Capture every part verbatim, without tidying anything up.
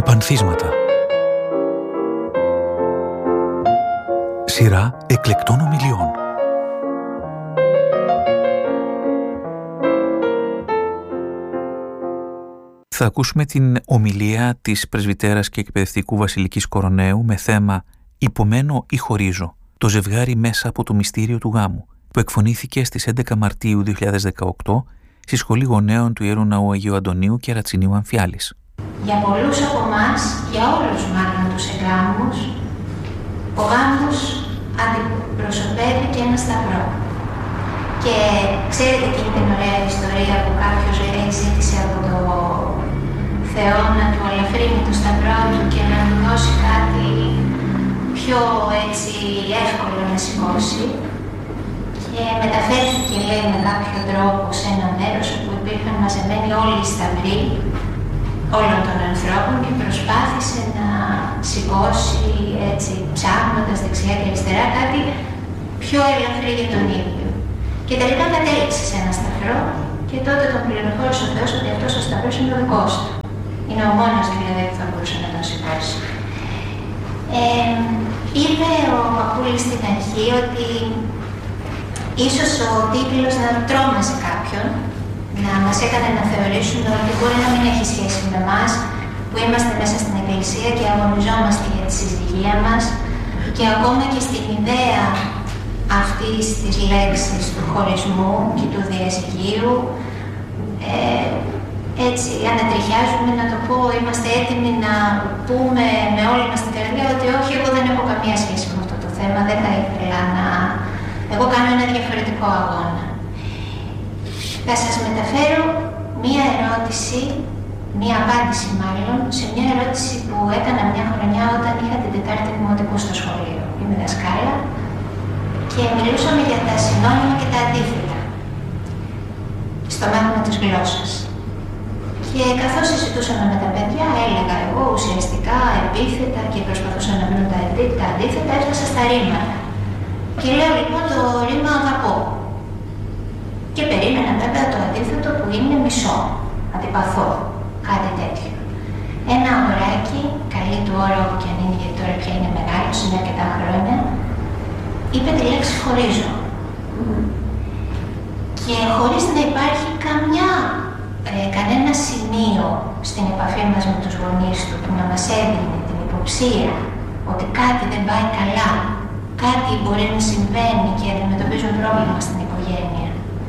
Πανθίσματα. Σειρά εκλεκτών ομιλιών. Θα ακούσουμε την ομιλία της πρεσβυτέρας και εκπαιδευτικού Βασιλικής Κοροναίου με θέμα «Υπομένω ή χωρίζω, το ζευγάρι μέσα από το μυστήριο του γάμου», που εκφωνήθηκε στις έντεκα Μαρτίου δύο χιλιάδες δεκαοκτώ στη Σχολή Γονέων του Ιερού Ναού Αγίου Αντωνίου και Ρατσινίου Αμφιάλης. Για πολλούς από εμάς, για όλους μάλλον τους εγγάμους, ο γάμος αντιπροσωπεύει και ένα σταυρό. Και ξέρετε εκείνη την ωραία ιστορία που κάποιος λέει ζήτησε από το Θεό να του αλαφρύνει το σταυρό του και να του δώσει κάτι πιο έτσι εύκολο να σηκώσει. Και μεταφέρθηκε, λέει, με κάποιο τρόπο σε ένα μέρος όπου υπήρχαν μαζεμένοι όλοι οι σταυροί όλων των ανθρώπων και προσπάθησε να σηκώσει έτσι ψάχνοντας δεξιά και αριστερά κάτι πιο ελαφρύ για τον ίδιο. Και τελικά κατέληξε σε ένα σταυρό και τότε τον πληροφόρησε ο Θεός ότι αυτός ο σταυρός είναι ο δικός του. Είναι ο μόνος δηλαδή που θα μπορούσε να τον σηκώσει. Ε, είπε ο παππούλης στην αρχή ότι ίσως ο τίτλος να τρόμαζε κάποιον, να μας έκανε να θεωρήσουμε ότι μπορεί να μην έχει σχέση με εμάς, που είμαστε μέσα στην Εκκλησία και αγωνιζόμαστε για τη συζυγία μας και ακόμα και στην ιδέα αυτής της λέξης του χωρισμού και του διαζυγίου, ε, έτσι ανατριχιάζουμε, να το πω, είμαστε έτοιμοι να πούμε με όλη μας την καρδιά ότι όχι, εγώ δεν έχω καμία σχέση με αυτό το θέμα, δεν θα ήθελα να... Εγώ κάνω ένα διαφορετικό αγώνα. Θα σας μεταφέρω μία ερώτηση, μία απάντηση μάλλον, σε μία ερώτηση που έκανα μια χρονιά όταν είχα την Τετάρτη Δημοτικού στο σχολείο. Είμαι δασκάλα και μιλούσαμε για τα συνώνυμα και τα αντίθετα στο μάθημα της γλώσσας. Και καθώς συζητούσαμε με τα παιδιά, έλεγα εγώ ουσιαστικά επίθετα και προσπαθούσα να βρω τα αντίθετα, έφτασα στα ρήματα. Και λέω λοιπόν το ρήμα αγαπώ. Και περίμενα βέβαια το αντίθετο που είναι μισό, αντιπαθώ, κάτι τέτοιο. Ένα αγοράκι, καλή του ώρα όπου και αν είναι, γιατί τώρα πια είναι μεγάλος, είναι αρκετά χρόνια, είπε τη λέξη χωρίζω. Mm. Και χωρίς να υπάρχει καμιά, ε, κανένα σημείο στην επαφή μας με τους γονείς του που να μας έδινε την υποψία ότι κάτι δεν πάει καλά, κάτι μπορεί να συμβαίνει και αντιμετωπίζουν πρόβλημα στην οικογένεια.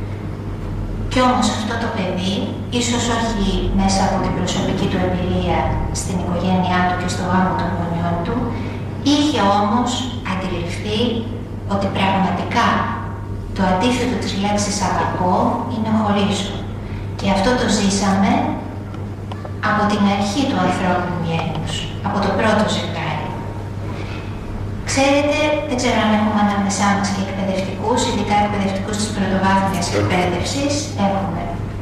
Κι όμως αυτό το παιδί, ίσως όχι μέσα από την προσωπική του εμπειρία στην οικογένειά του και στο γάμο των γονιών του, είχε όμως αντιληφθεί ότι πραγματικά το αντίθετο της λέξης αγαπώ είναι χωρίζω. Και αυτό το ζήσαμε από την αρχή του ανθρώπινου γένους, από το πρώτο ζευγάρι. Ξέρετε, δεν ξέρω αν έχουμε ανάμεσά μας και εκπαιδευτικούς, ειδικά εκπαιδευτικούς της πρωτοβάθμιας εκπαίδευσης, έχουμε.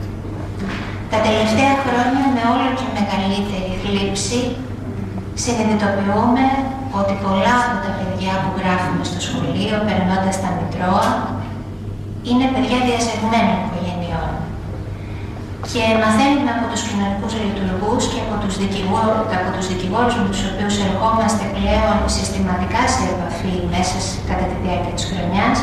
Τα τελευταία χρόνια με όλο και μεγαλύτερη θλίψη συνειδητοποιούμε ότι πολλά από τα παιδιά που γράφουμε στο σχολείο, περνώντας τα μητρώα, είναι παιδιά διαζευμένων οικογενειών. Και μαθαίνουμε από τους κοινωνικούς λειτουργούς και από τους δικηγόρους, από τους δικηγόρους με τους οποίους ερχόμαστε πλέον συστηματικά σε επαφή μέσα κατά τη διάρκεια της χρονιάς,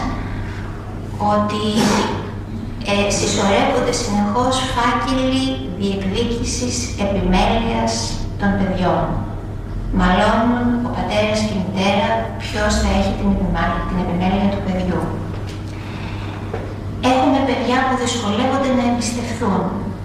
ότι ε, συσσωρεύονται συνεχώς φάκελοι διεκδίκησης επιμέλειας των παιδιών. Μαλώνουν ο πατέρας και η μητέρα ποιος θα έχει την, την επιμέλεια του παιδιού. Έχουμε παιδιά που δυσκολεύονται να εμπιστευθούν.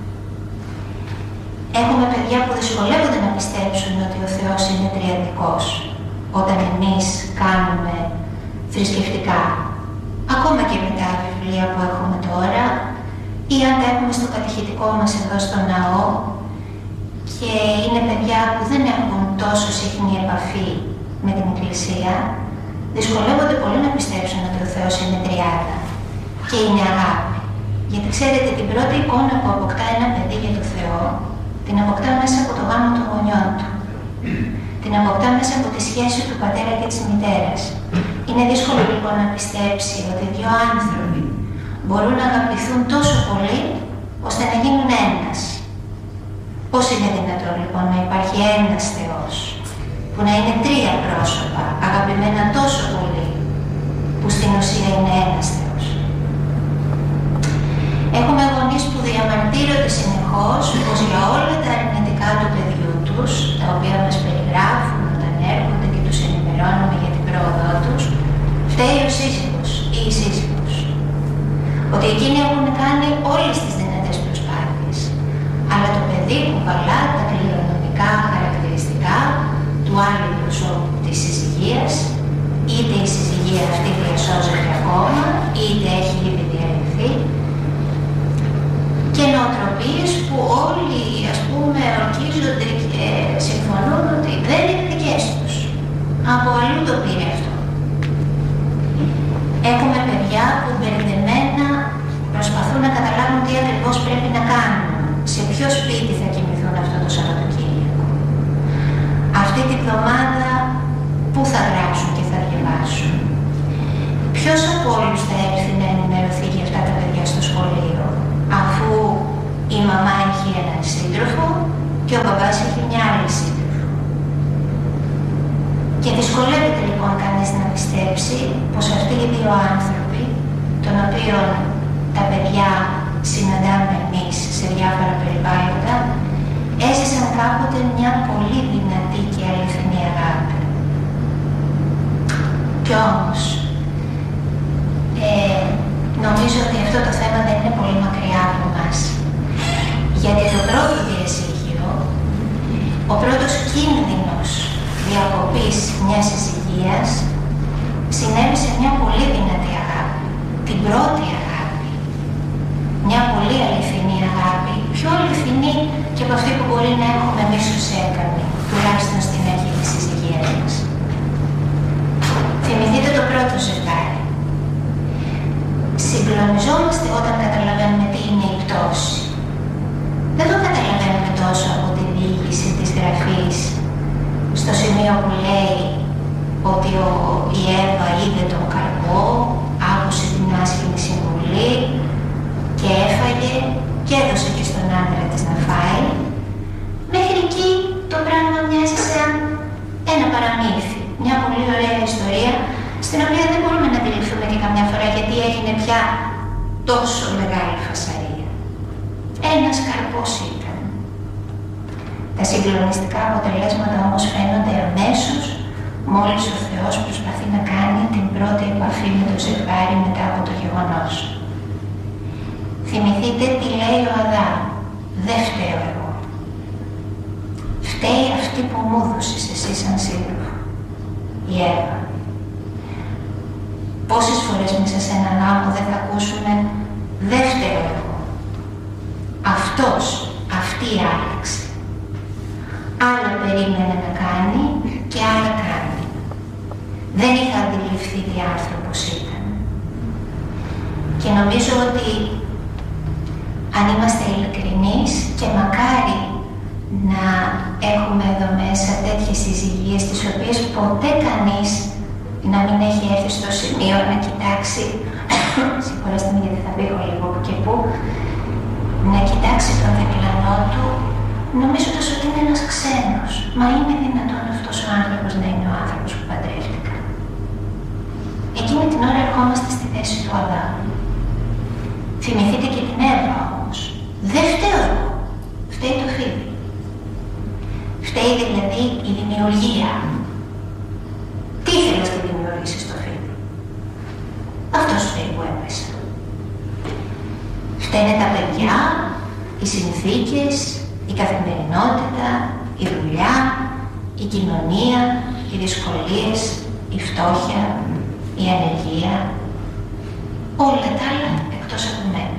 Έχουμε παιδιά που δυσκολεύονται να πιστέψουν ότι ο Θεός είναι τριαδικός όταν εμείς κάνουμε θρησκευτικά. Ακόμα και με τα βιβλία που έχουμε τώρα ή αν τα έχουμε στο κατηχητικό μας εδώ στο ναό και είναι παιδιά που δεν έχουν τόσο συχνή επαφή με την Εκκλησία, δυσκολεύονται πολύ να πιστέψουν ότι ο Θεός είναι τριάδα και είναι αγάπη. Γιατί ξέρετε, την πρώτη εικόνα που αποκτά ένα παιδί για τον Θεό, την αποκτά μέσα από το γάμο των γονιών του. Την αποκτά μέσα από τη σχέση του πατέρα και της μητέρας. Είναι δύσκολο λοιπόν να πιστέψει ότι δύο άνθρωποι μπορούν να αγαπηθούν τόσο πολύ ώστε να γίνουν ένας. Πώς είναι δυνατόν λοιπόν να υπάρχει ένας Θεός, που να είναι τρία πρόσωπα, αγαπημένα τόσο πολύ, που στην ουσία είναι ένας Θεός? Έχουμε γονείς που διαμαρτύρονται συνεχώς πως για όλα τα αρνητικά του παιδιού τους, τα οποία μας περιγράφουν όταν έρχονται και τους ενημερώνουμε για την πρόοδό τους, φταίει ο σύζυγος ή η σύζυγος. Ότι εκείνοι έχουν κάνει όλες τις δυνατές προσπάθειες, αλλά το παιδί που βαλά τα κληρονομικά χαρακτηριστικά του άλλου προσώπου της συζυγίας, είτε η συζυγία αυτή διασώζεται ακόμα, είτε έχει ήδη διαλυθεί, και νοοτροπίες που όλοι, ας πούμε, ορκίζονται και συμφωνούν ότι δεν είναι δικές τους. Από αλλού το πήρε αυτό. Έχουμε παιδιά που μπερδεμένα προσπαθούν να καταλάβουν τι ακριβώς πρέπει να κάνουν, σε ποιο σπίτι θα κοιμηθούν αυτό το Σαββατοκύριακο, αυτή τη βδομάδα πού θα γράψουν και θα διαβάσουν, ποιος από όλους θα έρθει να ενημερωθεί για αυτά τα παιδιά στο σχολείο, αφού η μαμά έχει έναν σύντροφο και ο μπαμπάς έχει μια άλλη σύντροφο. Και δυσκολεύεται λοιπόν κανείς να πιστέψει πως αυτοί οι δύο άνθρωποι, των οποίων τα παιδιά συναντάμε εμείς σε διάφορα περιβάλλοντα, έζησαν κάποτε μια πολύ δυνατή και αληθινή αγάπη. Κι όμως, ε, νομίζω ότι αυτό το θέμα δεν είναι πολύ μακριά από μας. Γιατί το πρώτο διαζύγιο, ο πρώτος κίνδυνος διακοπής μιας συζυγίας συνέβη σε μια πολύ δυνατή αγάπη. Την πρώτη αγάπη. Μια πολύ αληθινή αγάπη. Πιο αληθινή και από αυτή που μπορεί να έχουμε εμείς ως έκανοι, τουλάχιστον στην αρχή της συζυγίας μας. Θυμηθείτε το πρώτο ζευγάρι. Συγκλονιζόμαστε όταν καταλαβαίνουμε τι είναι η πτώση. Δεν το καταλαβαίνουμε τόσο από τη διήγηση της γραφής, στο σημείο που λέει ότι ο, η Εύα είδε τον καρπό, άκουσε την άσχημη συμβουλή και έφαγε και έδωσε και στον άντρα της να φάει. Μέχρι εκεί το πράγμα μοιάζει σαν ένα παραμύθι, μια πολύ ωραία ιστορία, στην οποία δεν μπορούμε να αντιληφθούμε και καμιά φορά γιατί έγινε πια τόσο μεγάλη φασαρία. Ένας καρπός ήταν. Τα συγκλονιστικά αποτελέσματα όμως φαίνονται αμέσως μόλις ο Θεός προσπαθεί να κάνει την πρώτη επαφή με το ζευγάρι μετά από το γεγονός. Θυμηθείτε τι λέει ο Αδάμ. Δεν φταίω εγώ. Φταίει αυτή που μου έδωσες εσύ σαν σύντροφο, η Εύα. Πόσες φορές μέσα σε έναν γάμο δεν θα ακούσουμε δεν φταίω εγώ. Αυτός, αυτή άλλαξε. Άλλα περίμενε να κάνει και άλλα κάνει. Δεν είχα αντιληφθεί τι άνθρωπος ήταν. Και νομίζω ότι αν είμαστε ειλικρινείς και μακάρι να έχουμε εδώ μέσα τέτοιες συζυγίες τις οποίες ποτέ κανείς να μην έχει έρθει στο σημείο να κοιτάξει, συγχωρέστε με γιατί θα μπήχω λίγο που και που, να κοιτάξει τον διπλανό του νομίζοντας ότι είναι ένας ξένος. Μα είναι δυνατόν αυτός ο άνθρωπος να είναι ο άνθρωπος που παντρεύτηκα? Εκείνη την ώρα ερχόμαστε στη θέση του Αδάμ. Θυμηθείτε και την Εύα όμως. Δεν φταίω εγώ. Φταίει το φίδι. Φταίει δηλαδή η δημιουργία. Τι ήθελες να δημιουργήσεις το φίδι? Αυτός φταίει που έπεσε. Φταίνε τα παιδιά, οι συνθήκες, η καθημερινότητα, η δουλειά, η κοινωνία, οι δυσκολίες, η φτώχεια, η ανεργία, όλα τα άλλα εκτός από μένα.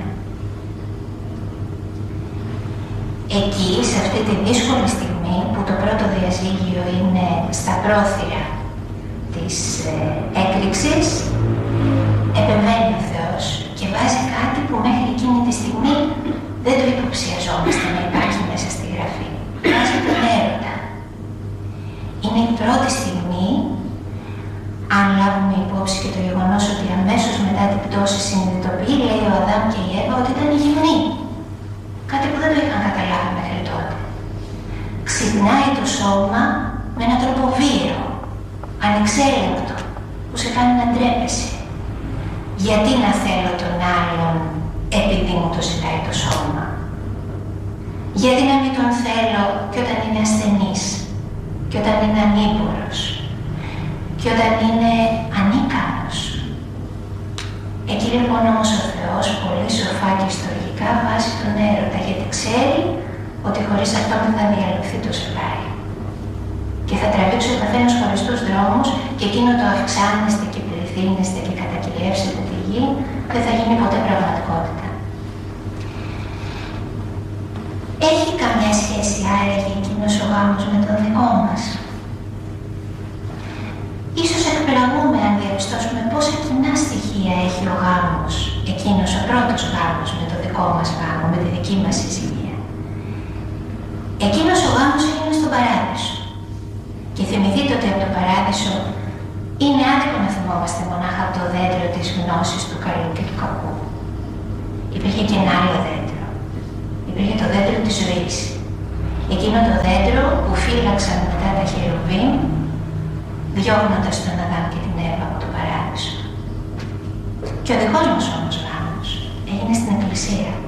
Εκεί, σε αυτή τη δύσκολη στιγμή που το πρώτο διαζύγιο είναι στα πρόθυρα της ε, έκρηξης, επεμβαίνει ο Θεός και βάζει κάτι που μέχρι εκείνη τη στιγμή δεν το υποψιαζόμαστε να υπάρχει μέσα στη γραφή. Βάζει τον έρωτα. Είναι η πρώτη στιγμή, αν λάβουμε υπόψη και το γεγονός ότι αμέσως μετά την πτώση συνειδητοποιεί, λέει ο Αδάμ και η Εύα, ότι ήταν γυμνοί. Κάτι που δεν το είχαν καταλάβει μέχρι τότε. ξυπνάει το σώμα με έναν τρόπο βίαιο, ανεξέλεγκτο, που σε κάνει να ντρέπεσαι. Γιατί να θέλω τον άλλον επειδή μου το ζητάει το σώμα? Γιατί να μην τον θέλω και όταν είναι ασθενής, και όταν είναι ανήμπορος, και όταν είναι ανίκανος? Εκεί λοιπόν όμως ο Θεός πολύ σοφά και ιστορικά βάζει τον έρωτα, γιατί ξέρει ότι χωρίς αυτό δεν θα διαλυθεί το ζευγάρι. Και θα τραβήξει ο καθένας χωριστούς δρόμους και εκείνο το αυξάνεστε και πληθύνεστε και κατακυριεύσετε τη γη δεν θα γίνει ποτέ πραγματικότητα. Έχει καμιά σχέση άραγε εκείνος ο γάμος με τον δικό μας? Ίσως εκπλαγούμε αν διαπιστώσουμε πόσα κοινά στοιχεία έχει ο γάμος, εκείνος ο πρώτος γάμος με το δικό μας γάμο, με τη δική μας συζυγία. Εκείνος ο γάμος έγινε στον Παράδεισο. Και θυμηθείτε ότι από το Παράδεισο είναι άδικο να θυμόμαστε μονάχα από το δέντρο της γνώσης του καλού και του κακού. Υπήρχε και ένα άλλο δέντρο. Υπήρχε το δέντρο της ζωής. Εκείνο το δέντρο που φύλαξαν μετά τα χερουβίμ, διώχνοντας τον Αδάμ και την Εύα από το Παράδεισο. Και ο δικός μας όμως γάμος έγινε στην Εκκλησία.